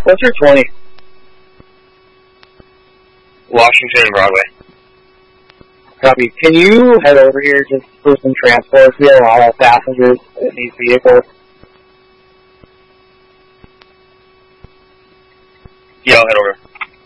What's your 20? Washington and Broadway. Copy. Can you head over here just for some transport? We have a lot of passengers in these vehicles. Yeah, I'll head over.